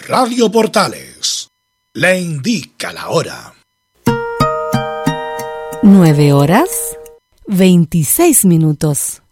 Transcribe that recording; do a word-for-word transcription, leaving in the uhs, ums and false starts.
Radio Portales le indica la hora. Nueve horas, veintiséis minutos.